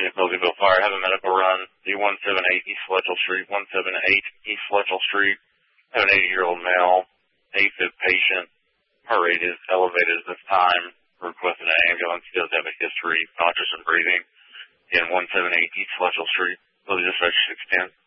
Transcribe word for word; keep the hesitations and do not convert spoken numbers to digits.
Phoenix Moseyville Fire. Have a medical run. D one seven eight East Fletchell Street, one seven eight East Fletchell Street. Have an eighty-year-old male, AFib patient. Heart rate is elevated at this time. Requesting an ambulance. He does have a history, conscious and breathing. In one seven eight East Fletchell Street. Will dispatch six ten.